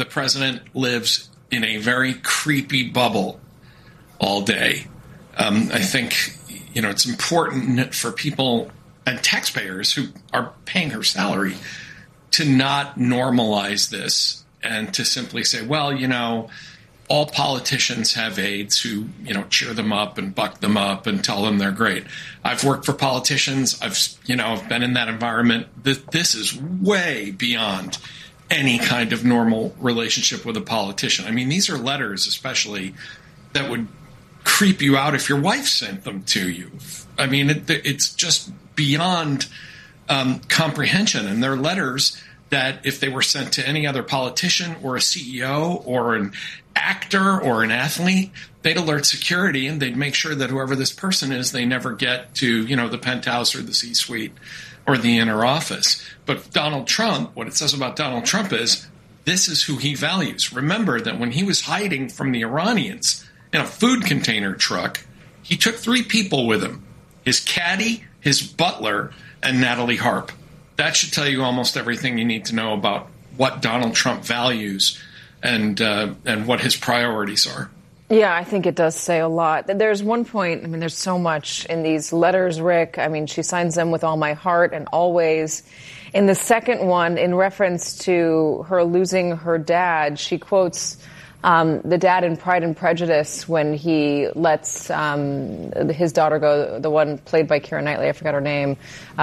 the president lives in a very creepy bubble all day. I think, it's important for people and taxpayers who are paying her salary to not normalize this and to simply say, well, all politicians have aides who, cheer them up and buck them up and tell them they're great. I've worked for politicians. I've been in that environment. This is way beyond any kind of normal relationship with a politician. I mean, these are letters, especially, that would creep you out if your wife sent them to you. I mean, it's just beyond comprehension. And they're letters that if they were sent to any other politician or a CEO or an actor or an athlete, they'd alert security and they'd make sure that whoever this person is, they never get to, the penthouse or the C-suite or the inner office. But Donald Trump, what it says about Donald Trump is this is who he values. Remember that when he was hiding from the Iranians in a food container truck, he took 3 people with him, his caddy, his butler, and Natalie Harp. That should tell you almost everything you need to know about what Donald Trump values and what his priorities are. Yeah, I think it does say a lot. There's one point, there's so much in these letters, Rick. She signs them with all my heart and always. In the second one, in reference to her losing her dad, she quotes the dad in Pride and Prejudice when he lets his daughter go, the one played by Keira Knightley, I forgot her name,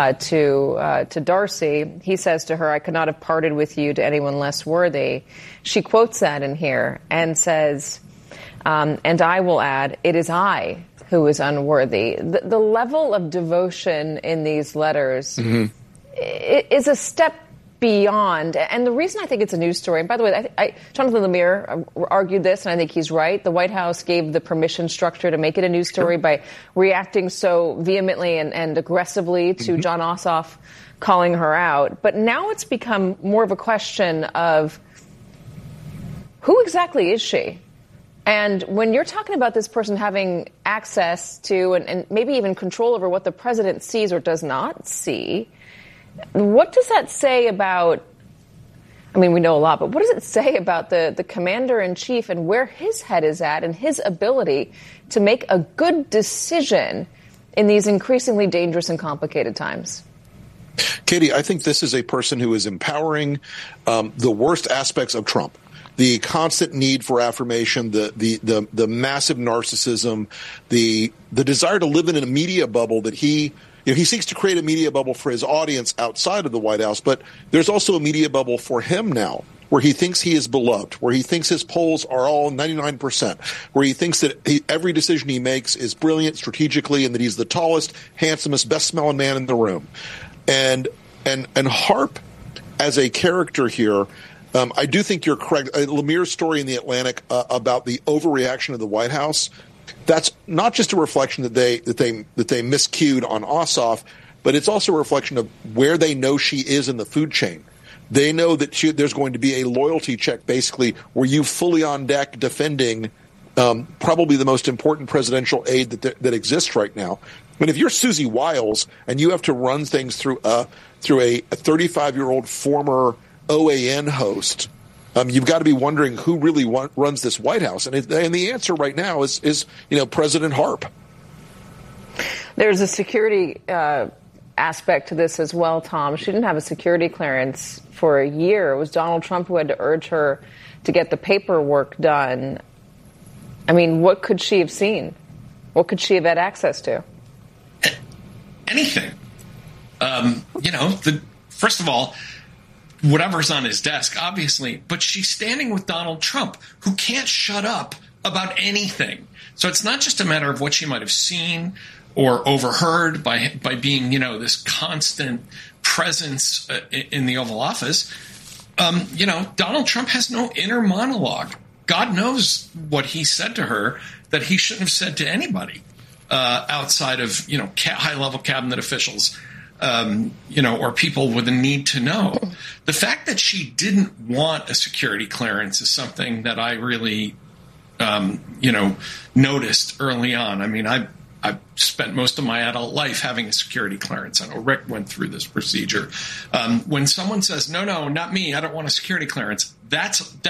to Darcy. He says to her, "I could not have parted with you to anyone less worthy." She quotes that in here and says, and I will add, "It is I who is unworthy." The level of devotion in these letters is a step beyond. And the reason I think it's a news story, and by the way, Jonathan Lemire argued this, and I think he's right. The White House gave the permission structure to make it a news story by reacting so vehemently and aggressively to John Ossoff calling her out. But now it's become more of a question of who exactly is she? And when you're talking about this person having access to and maybe even control over what the president sees or does not see, what does that say about, we know a lot, but what does it say about the commander-in-chief and where his head is at and his ability to make a good decision in these increasingly dangerous and complicated times? Katie, I think this is a person who is empowering the worst aspects of Trump. The constant need for affirmation, the massive narcissism, the desire to live in a media bubble that he seeks to create a media bubble for his audience outside of the White House, but there's also a media bubble for him now, where he thinks he is beloved, where he thinks his polls are all 99%, where he thinks that every decision he makes is brilliant strategically and that he's the tallest, handsomest, best-smelling man in the room. And Harp, as a character here, I do think you're correct. Lemire's story in The Atlantic about the overreaction of the White House, that's not just a reflection that they miscued on Ossoff, but it's also a reflection of where they know she is in the food chain. They know that there's going to be a loyalty check, basically, where you fully on deck defending probably the most important presidential aide that exists right now. And if you're Susie Wiles and you have to run things through a 35-year-old former OAN host, you've got to be wondering who really runs this White House. And the answer right now is President Harp. There's a security aspect to this as well, Tom. She didn't have a security clearance for a year. It was Donald Trump who had to urge her to get the paperwork done. What could she have seen? What could she have had access to? Anything. First of all, whatever's on his desk, obviously, but she's standing with Donald Trump, who can't shut up about anything. So it's not just a matter of what she might have seen or overheard by being, this constant presence in the Oval Office. Donald Trump has no inner monologue. God knows what he said to her that he shouldn't have said to anybody outside of, high-level cabinet officials. Or people with a need to know. The fact that she didn't want a security clearance is something that I really, noticed early on. I've spent most of my adult life having a security clearance. I know Rick went through this procedure. When someone says, no, not me, I don't want a security clearance, that's